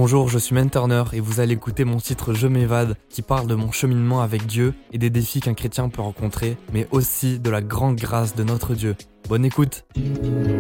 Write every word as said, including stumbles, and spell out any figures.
Bonjour, je suis Man Turner et vous allez écouter mon titre Je m'évade qui parle de mon cheminement avec Dieu et des défis qu'un chrétien peut rencontrer, mais aussi de la grande grâce de notre Dieu. Bonne écoute.